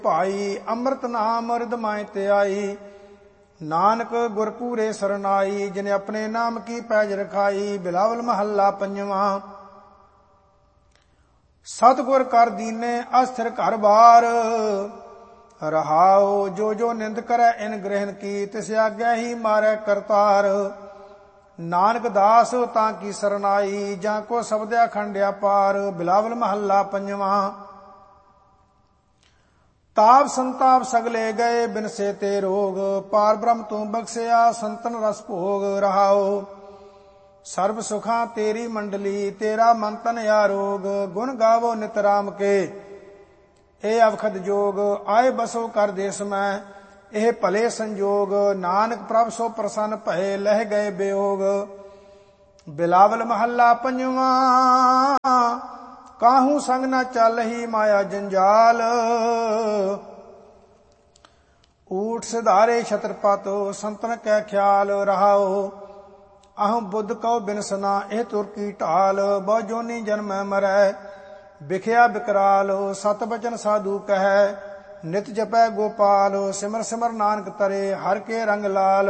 ਭਾਈ ਅੰਮ੍ਰਿਤ ਨਾਮ ਰਿਦ ਮਾਇ ਤੇ ਆਈ। ਨਾਨਕ ਗੁਰਪੂਰੇ ਸਰਨਾਈ, ਜਿਨੇ ਆਪਣੇ ਨਾਮ ਕੀ ਪੈਜ ਰਖਾਈ। ਬਿਲਾਵਲ ਮਹੱਲਾ ਪੰਜਵਾਂ। ਸਤਿਗੁਰ ਕਰ ਦੀਨੇ ਅਸਥਿਰ ਘਰ ਬਾਰ, ਰਹਾਉ ਜੋ ਜੋ ਨਿੰਦ ਕਰੈ ਇਨ ਗ੍ਰਹਿਣ ਕੀ। ਤਿਸ ਆਗਿਆ ਹੀ ਮਾਰੈ ਕਰਤਾਰ। ਨਾਨਕ ਦਾਸ ਤਾਂ ਕੀ ਸਰਨਾਈ, ਜਾਂ ਕੋ ਸ਼ਬਦਿਆ ਖੰਡਿਆ ਪਾਰ। ਬਿਲਾਵਲ ਮਹੱਲਾ ਪੰਜਵਾਂ। ਤਾਪ ਸੰਤਾਪ ਸਗਲੇ ਗਏ, ਬਿਨਸੇ ਤੇ ਰੋਗ। ਪਾਰ ਬ੍ਰਹਮ ਤੂੰ ਬਖਸ਼ਿਆ, ਸੰਤਨ ਰਸ ਭੋਗ। ਰਹਾਉ ਸਰਬ ਸੁਖਾਂ ਤੇਰੀ ਮੰਡਲੀ, ਤੇਰਾ ਮਨ ਤਨ ਆਰੋਗ। ਗੁਣ ਗਾਵੋ ਨਿਤ ਰਾਮ ਕੇ, ਇਹ ਅਵਖਦ ਜੋਗ। ਆਏ ਬਸੋ ਕਰ ਦੇਸ ਮੈਂ, ਇਹ ਭਲੇ ਸੰਜੋਗ। ਨਾਨਕ ਪ੍ਰਭ ਸੋ ਪ੍ਰਸੰਨ ਭਏ, ਲਹਿ ਗਏ ਬਿਯੋਗ। ਬਿਲਾਵਲ ਮਹੱਲਾ ਪੰਜਵਾਂ। ਕਾਹੂ ਸੰਗ ਨਾ ਚੱਲਹੀ ਮਾਇਆ ਜੰਜਾਲ, ਊਠ ਸਿਧਾਰੇ ਛਤਰਪਤ ਸੰਤਨ ਕੈ ਖਿਆਲ। ਰਹਾਉ ਅਹੰ ਬੁੱਧ ਕਉ ਬਿਨਸਨਾ, ਇਹ ਤੁਰ ਕੀ ਢਾਲ। ਬਹੁ ਜੋਨੀ ਜਨਮੈ ਮਰੈ, ਬਿਖਿਆ ਬਿਕਰਾਲ। ਸਤ ਬਚਨ ਸਾਧੂ ਕਹੈ, ਨਿਤ ਜਪੈ ਗੋਪਾਲ। ਸਿਮਰ ਸਿਮਰ ਨਾਨਕ ਤਰੇ, ਹਰ ਕੇ ਰੰਗ ਲਾਲ।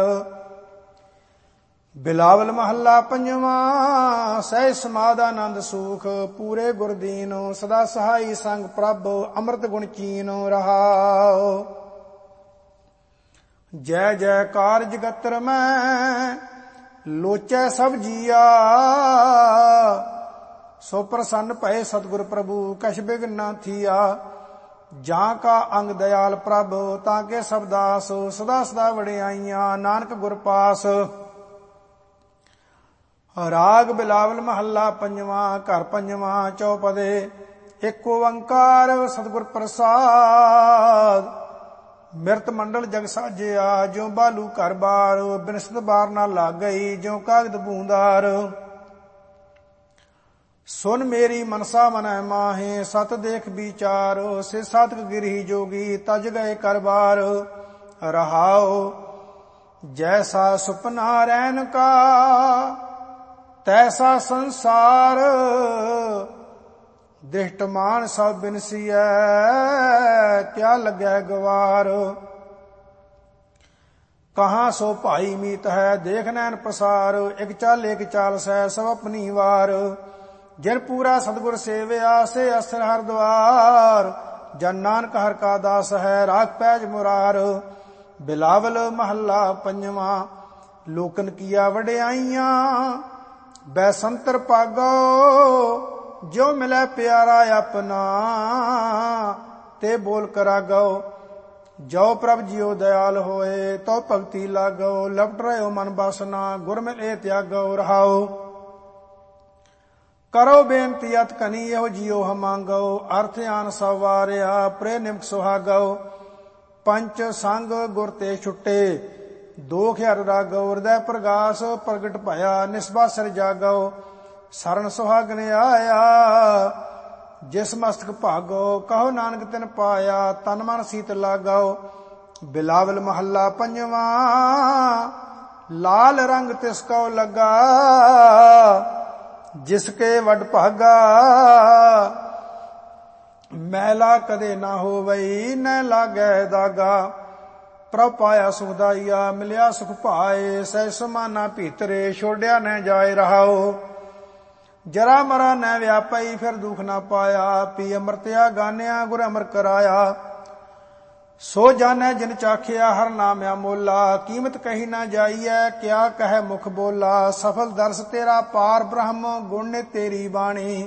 ਬਿਲਾਵਲ ਮਹੱਲਾ ਪੰਜਵਾਂ। ਸਹਿ ਸਮਾਧ ਆਨੰਦ ਸੂਖ, ਪੂਰੇ ਗੁਰਦੀਨ। ਸਦਾ ਸਹਾਈ ਸੰਗ ਪ੍ਰਭ, ਅੰਮ੍ਰਿਤ ਗੁਣ ਚੀਨ। ਰਹਾਉ ਜੈ ਜੈਕਾਰ ਜਗਤਰ ਮੈਂ, ਲੋਚੈ ਸਭ ਜੀਆ। ਸੋ ਪ੍ਰਸੰਨ ਭਏ ਸਤਿਗੁਰ ਪ੍ਰਭੂ, ਕਛ ਬਿਘਨ ਨਾ ਥੀਆ। ਜਾਂ ਕਾ ਅੰਗ ਦਇਆਲ ਪ੍ਰਭ, ਤਾਂ ਕੇ ਸਭ ਦਾਸ। ਸਦਾ ਸਦਾ ਵਡਿਆਈਆਂ ਨਾਨਕ ਗੁਰ ਪਾਸ। ਰਾਗ ਬਿਲਾਵਲ ਮਹੱਲਾ ਪੰਜਵਾਂ। ਘਰ ਪੰਜਵਾਂ ਚੌਪਦੇ। ਇੱਕ ਓੰਕਾਰ ਸਤਿਗੁਰ ਪ੍ਰਸਾਦ, ਮਿਰਤ ਮੰਡਲ ਜਗ ਸਾਜਿਆ। ਜਿਉ ਬਾਲੂ ਘਰ ਬਾਰ, ਬਿਨਸਤ ਬਾਰ ਨਾ ਲੱਗ ਗਈ। ਜਿਉ ਕਾਗਦ ਬੂੰਦਾਰ, ਸੁਨ ਮੇਰੀ ਮਨਸਾ ਮਨੈ ਮਾਹੇ। ਸਤ ਦੇਖ ਵਿਚਾਰ, ਸੇ ਸਾਧਕ ਗਿਰਹੀ ਜੋਗੀ। ਤਜ ਗਏ ਕਰ ਬਾਰ। ਰਹਾਉ ਜੈਸਾ ਸੁਪਨਾ ਰੈਨ ਕਾ, ਤੈਸਾ ਸੰਸਾਰ। ਦ੍ਰਿਸ਼ਟ ਮਾਨ ਸਭ ਬਿਨਸੀਐ, ਕਿਆ ਲੱਗੈ ਗਵਾਰ। ਕਹਾਂ ਸੋ ਭਾਈ ਮੀਤ ਹੈ, ਦੇਖ ਨੈਣ ਪਸਾਰ। ਇਕ ਚਾਲ ਸਹਿ, ਸਭ ਆਪਣੀ ਵਾਰ। ਜਿਨ ਪੂਰਾ ਸਤਿਗੁਰ ਸੇਵਿਆ, ਸੇ ਅਸਰ ਹਰ ਦੁਆਰ। ਜਨ ਨਾਨਕ ਹਰ ਕਾ ਦਾਸ ਹੈ, ਰਾਖ ਪੈਜ ਮੁਰਾਰ। ਬਿਲਾਵਲ ਮਹੱਲਾ ਪੰਜਵਾਂ। ਲੋਕਨ ਕੀਆ ਵਡਿਆਈਆਂ, ਬੈਸੰਤਰ ਭਾਗੋ। ਜੋ ਮਿਲੈ ਪਿਆਰਾ ਆਪਣਾ, ਤੇ ਬੋਲ ਕਰਾਗੋ। ਜੋ ਪ੍ਰਭ ਜੀਓ ਦਇਆਲ ਹੋਏ, ਤੋ ਭਗਤੀ ਲਾਗੋ। ਲਪਟ ਰਹਿਓ ਮਨ ਬਾਸਨਾ, ਗੁਰ ਮਿਲੇ ਤਿਆਗੋ। ਰਹਾਉ ਕਰੋ ਬੇਨਤੀ ਅਤ ਕਨੀ, ਇਹੋ ਜੀਓ ਹਮਾਂਗੋ। ਅਰਥ ਆਨ ਸਭ ਵਾਰਿਆ, ਪ੍ਰੇ ਨਿਮਕ ਸੁਹਾਗੋ। ਪੰਚ ਸੰਗ ਗੁਰ ਤੇ ਛੁੱਟੇ, ਦੋਖ ਹਰਿ ਰਾਗੋ। ਹਿਰਦੈ ਪ੍ਰਗਾਸ ਪ੍ਰਗਟ ਭਇਆ, ਨਿਸਬਾਸਰ ਜਾਗੋ। ਸਰਨ ਸੁਹਾਗਨ ਆਇਆ, ਜਿਸ ਮਸਤਕ ਭਾਗੋ। ਕਹੋ ਨਾਨਕ ਤਿਨ ਪਾਇਆ, ਤਨ ਮਨ ਸੀਤ ਲਾਗੋ। ਬਿਲਾਵਲ ਮਹੱਲਾ ਪੰਜਵਾਂ। ਲਾਲ ਰੰਗ ਤਿਸ ਕਉ ਲੱਗਾ, ਜਿਸਕੇ ਵੱਡ ਭਾਗਾ। ਮੈਲਾ ਕਦੇ ਨਾ ਹੋਵਈ, ਨ ਲਾਗੈ ਦਾਗਾ। ਪ੍ਰਭ ਪਾਇਆ ਸੁਖਦਾਈਆ, ਮਿਲਿਆ ਸੁਖ ਭਾਏ। ਸਹਿ ਸਮਾਨਾ ਭੀਤਰੇ, ਛੋੜਿਆ ਨ ਜਾਏ। ਰਹਾਉ ਜਰਾ ਮਰਾ ਨ ਵਿਆਪਈ, ਫਿਰ ਦੁਖ ਨਾ ਪਾਇਆ। ਪੀ ਅੰਮ੍ਰਿਤਿਆ ਗਾਨਿਆ, ਗੁਰ ਅਮਰ ਕਰਾਇਆ। ਸੋ ਜਾਣੈ ਜਿਨ ਚਾਖਿਆ, ਹਰ ਨਾਮ ਅਮੋਲਾ। ਕੀਮਤ ਕਹੀ ਨਾ ਜਾਈਐ, ਕਿਆ ਕਹਿ ਮੁਖ ਬੋਲਾ। ਸਫਲ ਦਰਸ ਤੇਰਾ ਪਾਰ ਬ੍ਰਹਮ, ਗੁਣ ਨੇ ਤੇਰੀ ਬਾਣੀ।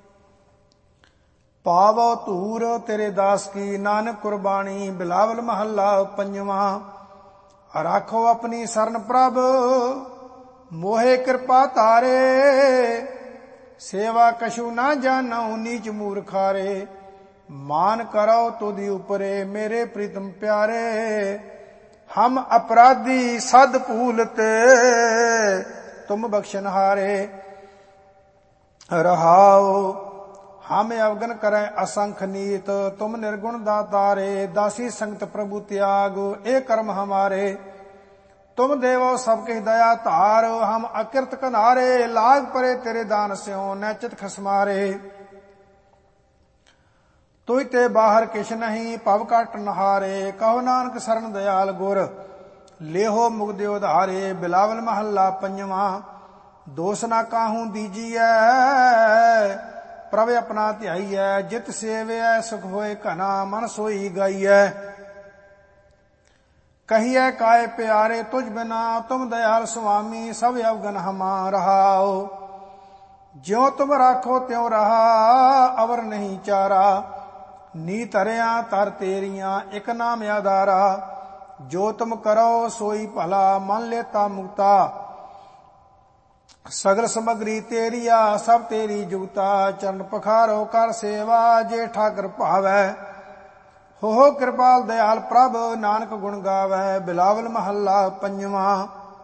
ਪਾਵੋ ਧੂਰ ਤੇਰੇ ਦਾਸ ਕੀ, ਨਾਨਕ ਕੁਰਬਾਨੀ। ਬਿਲਾਵਲ ਮਹੱਲਾ ਪੰਜਵਾਂ। ਰਾਖੋ ਆਪਣੀ ਸਰਨ ਪ੍ਰਭ, ਮੋਹਿ ਕਿਰਪਾ ਤਾਰੇ। ਸੇਵਾ ਕਛੂ ਨਾ ਜਾਣਉ, ਨੀਚ ਮੂਰਖਾਰੇ। ਮਾਨ ਕਰੋ ਤੁਧਿ ਉਪਰੇ, ਮੇਰੇ ਪ੍ਰੀਤਮ ਪਿਆਰੇ। ਹਮ ਅਪਰਾਧੀ ਸਦ ਭੂਲਤ, ਤੁਮ ਬਖਸ਼ਨਹਾਰੇ। ਰਹਾਉ ਹਮ ਅਵਗਨ ਕਰੈ ਅਸੰਖ ਨੀਤ, ਤੁਮ ਨਿਰਗੁਣ ਦਾਤਾਰੇ। ਦਾਸੀ ਸੰਗਤ ਪ੍ਰਭु त्याग, ਇਹ ਕਰਮ ਹਮਾਰੇ। तुम देवो सबके दया धार, हम अकृत कनारे। लाग परे तेरे दान स्यों, नैचित खसमारे। ਤੁਝ ਤੇ ਬਾਹਰ ਕਿਛ ਨਹੀਂ, ਭਵ ਘਟ ਨਹਾਰੇ। ਕਹੋ ਨਾਨਕ ਸਰਨ ਦਿਆਲ ਗੁਰ, ਲੇਹੋ ਮੁਗਦੇ ਉਧਾਰੇ। ਬਿਲਾਵਲ ਮਹੱਲਾ ਪੰਜਵਾਂ। ਦੋਸ ਨਾ ਕਾਹੂ ਦੀਜੀਐ, ਪ੍ਰਭ ਆਪਣਾ ਧਿਆਈਐ। ਜਿਤ ਸੇਵਿਐ ਸੁਖ ਹੋਏ ਘਨਾ, ਮਨ ਸੋਈ ਗਾਈਐ। ਕਹੀਐ ਕਾਏ ਪਿਆਰੇ ਤੁਝ ਬਿਨਾ, ਤੁਮ ਦਇਆਲ ਸੁਆਮੀ ਸਭ ਅਵਗਨ ਹਮਾ। ਰਹਾਉ ਜਿਉ ਤੁਮ ਰਾਖੋ ਤਿਉ ਰਹਾ, ਅਵਰ ਨਹੀਂ ਚਾਰਾ। ਨੀ ਧਰਿਆ ਧਰ ਤੇਰੀਆਂ, ਇਕ ਨਾਮ ਆਧਾਰਾ। ਜੋ ਤੁਮ ਕਰੋ ਸੋਈ ਭਲਾ, ਮਨ ਲੇਤਾ ਮੁਕਤਾ। ਸਗਲ ਸਮਗਰੀ ਤੇਰੀਆ, ਸਭ ਤੇਰੀ ਜੁਗਤਾ। ਚਰਨ ਪਖਾਰੋ ਕਰ ਸੇਵਾ, ਜੇ ਠਾਕਰ ਭਾਵੈ। ਹੋ ਕਿਰਪਾਲ ਦਿਆਲ ਪ੍ਰਭ, ਨਾਨਕ ਗੁਣ ਗਾਵੈ। ਬਿਲਾਵਲ ਮਹੱਲਾ ਪੰਜਵਾਂ।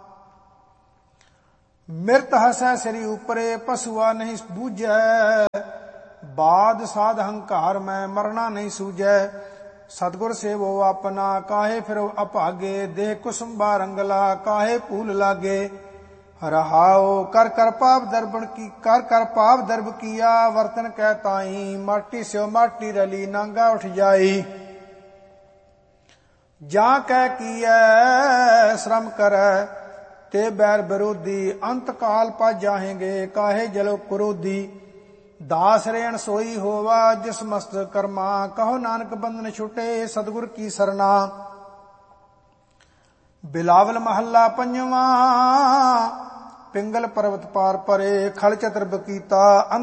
ਮਿਰਤ ਹਸੈ ਸ੍ਰੀ ਉਪਰੇ, ਪਸੂਆ ਨਹੀਂ ਬੂਝੈ। ਬਾਦ ਸਾਧ ਹੰਕਾਰ ਮੈਂ, ਮਰਨਾ ਨਹੀਂ ਸੂਝੈ। ਸਤਿਗੁਰ ਸੇਵੋ ਆਪਣਾ, ਕਾਹੇ ਫਿਰੋ ਅਭਾਗੇ। ਦੇਹ ਕੁਸੁੰਬਾ ਰੰਗਲਾ, ਕਾਹੇ ਭੂਲ ਲਾਗੇ। ਰਹਾਉ ਕਰ ਕਰ ਪਾਪ ਦਰਬ ਕੀਆ, ਵਰਤਨ ਕਹਿ ਤਾਈ। ਮਾਟੀ ਸਿਓ ਮਾਟੀ ਰਲੀ, ਨਾਂਗਾ ਉਠ ਜਾਈ। ਜਾਂ ਕਹਿ ਕੀਐ ਸ਼ਰਮ ਕਰੈ, ਤੇ ਬੈਰ ਵਿਰੋਧੀ। ਅੰਤ ਕਾਲ ਪਾ ਜਾਹੇਂਗੇ, ਕਾਹੇ ਜਲੋ ਕ੍ਰੋਧੀ। ਦਾਸ ਰੇਣ ਸੋਈ ਹੋਵਾ, ਜਿਸ ਮਸਤ ਕਰਮਾ। ਕਹੋ ਨਾਨਕ ਬੰਧਨ ਛੁਟੇ, ਸਤਿਗੁਰ ਕੀ ਸਰਨਾ। ਬਿਲਾਵਲ ਮਹੱਲਾ ਪੰਜਵਾਂ। ਪਿੰਗਲ ਪਰਵਤ ਪਾਰ ਪਰੇ, ਖਲ ਚਤਰ ਬਕੀਤਾ।